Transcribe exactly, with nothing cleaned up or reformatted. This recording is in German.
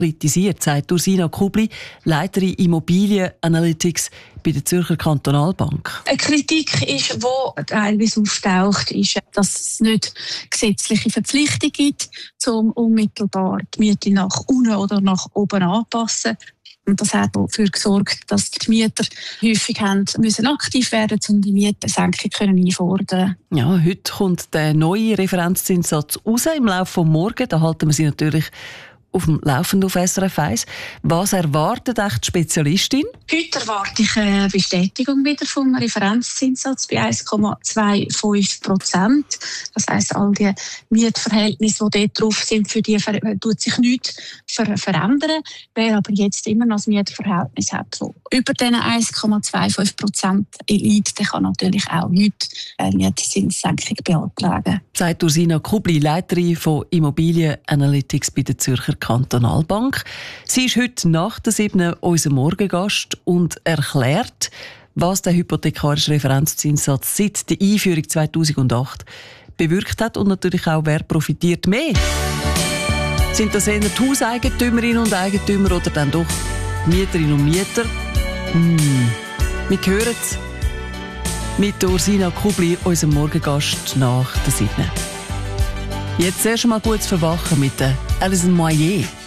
kritisiert, sagt Ursina Kubli, Leiterin Immobilien Analytics bei der Zürcher Kantonalbank. Eine Kritik ist, die teilweise auftaucht, ist, dass es nicht gesetzliche Verpflichtung gibt, um unmittelbar die Miete nach unten oder nach oben anzupassen. Und das hat dafür gesorgt, dass die Mieter häufig haben müssen aktiv werden müssen, um die Mietensenkung einfordern. Ja, heute kommt der neue Referenzzinssatz raus im Laufe des Morgens. Da halten wir Sie natürlich auf dem Laufenden auf S R F eins. Was erwartet echt die Spezialistin? Heute erwarte ich eine Bestätigung wieder vom Referenzzinssatz bei eins Komma fünfundzwanzig Prozent. Das heisst, all die Mietverhältnisse, die dort drauf sind, für die ver- tut sich nichts ver- verändern. Wer aber jetzt immer noch ein Mietverhältnis hat, das über diesen eins Komma fünfundzwanzig Prozent liegt, der kann natürlich auch heute eine Mietzinssenkung beantragen. Sagt Ursina Kubli, Leiterin von Immobilien Analytics bei der Zürcher Kantonalbank. Sie ist heute nach der sieben unser Morgengast und erklärt, was der hypothekarische Referenzzinssatz seit der Einführung zweitausendacht bewirkt hat und natürlich auch, wer profitiert mehr. Sind das eher die Hauseigentümerinnen und Eigentümer oder dann doch Mieterinnen und Mieter? Hm. Wir hören es mit Ursina Kubli, unserem Morgengast nach der sieben. Jetzt erst einmal gutes Verwachen mit der Alison Moyer.